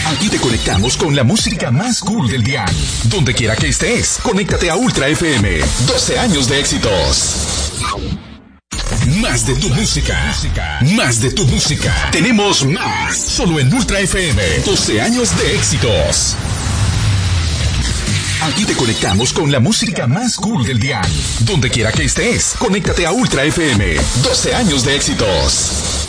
Aquí te conectamos con la música más cool del día. Donde quiera que estés, conéctate a Ultra FM. 12 años de éxitos. Más de tu música. Más de tu música. Tenemos más. Solo en Ultra FM. 12 años de éxitos. Aquí te conectamos con la música más cool del día. Donde quiera que estés, conéctate a Ultra FM. 12 años de éxitos.